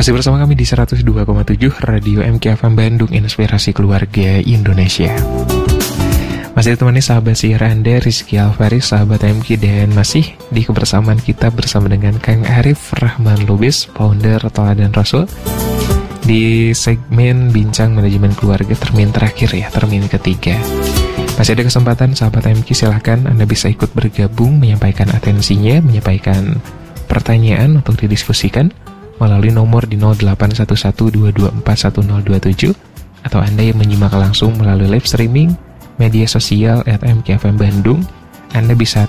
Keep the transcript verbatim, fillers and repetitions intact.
Masih bersama kami di seratus dua koma tujuh Radio M K F M Bandung, Inspirasi Keluarga Indonesia. Masih ditemani sahabat siar Anda, Rizky Alfaris, sahabat M K, dan masih di kebersamaan kita bersama dengan Kang Arif Rahman Lubis, founder Teladan Rasul, di segmen Bincang Manajemen Keluarga termin terakhir ya, termin ketiga. Masih ada kesempatan sahabat M K, silahkan Anda bisa ikut bergabung, menyampaikan atensinya, menyampaikan pertanyaan untuk didiskusikan melalui nomor di nol delapan satu satu dua dua empat satu nol dua tujuh, atau Anda yang menyimak langsung melalui live streaming media sosial at M K F M Bandung, Anda bisa